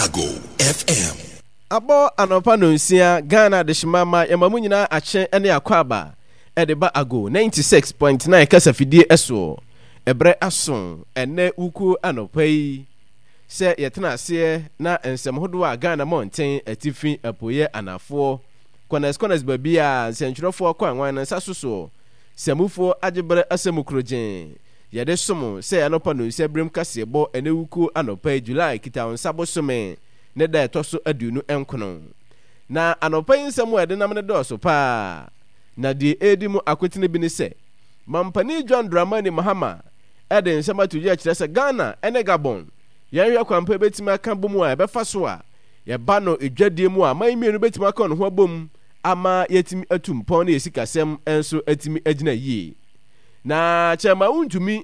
Ago FM. Abo anopa no nsia Ghana de shimama yamamu nyina ache ene akwaba e de ba Ago 96.9 kasafidie eso ebre ason ene uku anopa yi se yetena ase na ensem hodo a Ghana mountain atifi apoye anafo kones babia senchurofo kwanwan na sasoso semufo agebre asemukrojen yede somo se anopa no nsia brem kasebo ene uku anopa July kita onsabo some ne da etoso aduonu enkono na anopa nsemu ede nam ne doso pa na die edimu akotine bi ne se mampani John Dramani Mahama ede nsema tuji akire se Ghana ene Gabon yanhwe kwampa betima aka bomu a befa so a ye ba no edwadie mu a man mienu betima aka no ho bom ama yetimi atum pon na yesikasem enso atimi agina yie na chema untumi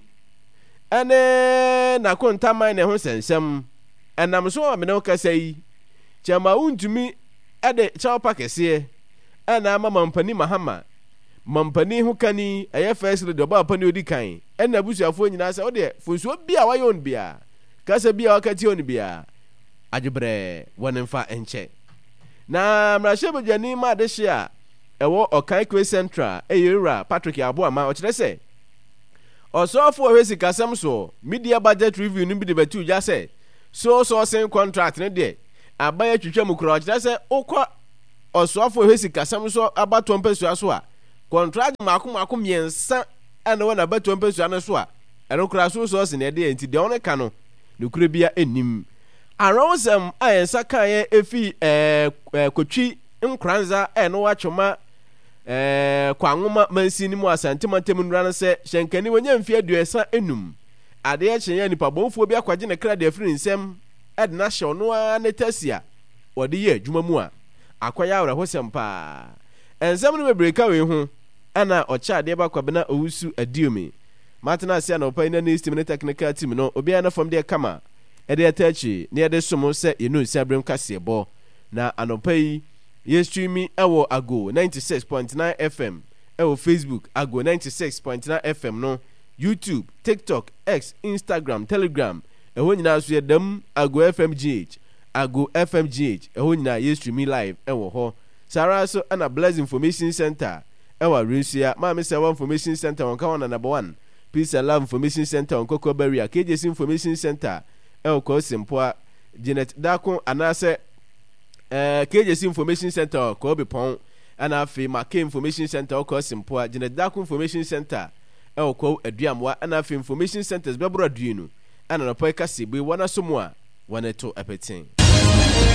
ene na kontaman ne ho sensem enam so amene okasai chama untumi ade chawpa kese ena ama mampani Mahama mampani hukani eye first de ba pani odi kan ena busuafo nyina se ode fonsuo bia wayon bia kasa bia wakati on bia ajebre wonenfa enche na mrahye bojani ma de hia ewo okan kwe central eyira Patrick Aboama o kire se osofo hwesi kasem so media budget review no bi de batu ja se so sen contract ne de abaya twetwa mukura kire se okwa osofo hwesi kasem so abato mpesua so a contract mako miensa ene wona abato mpesua ne so a eno kura so se ne de enti de on ka no nukure bia enim aronsem ayensa kan ye efi kotwi nkranza eno wachoma kwanwoma mansini mu asantemantem nura ne se hyenkani wonya mfi aduesa enum ade ya kyenya nipa bonfo bi akwaje ne kra de afiri nsem ede na hye ono a ne tasia wode ye adwuma mu a akwaya awra hosem pa ensem no bebreka we hu ana ocha de ba kwabena owusu adiome matena sia na opa ina ne steam ne technical team no obi ana fam de kama ede atachi ne ede somo se yenu nsia brem kasebo na anopa yi ye streami ewo Ago 96.9 FM ewo Facebook Ago 96.9 FM no YouTube, TikTok, X, Instagram, Telegram eho nyina so yedam Ago FMGH Ago FMGH eho nyina ye streami live ewo ho sara so ana Bless Information Center ewa Rusia ma me se wa Information Center on ka number 1 Peace and Love Information Center on Koko Barrier KJC Information Center ko simpoa Janet Dakon anase KJC Information Center ko Bepon ana afi Make Information Center ko simpoa Janet Dakon Information Center ko Aduamwa ana afi Information Centers bebro aduenu ana no poika sibu wana somo a wana to apetin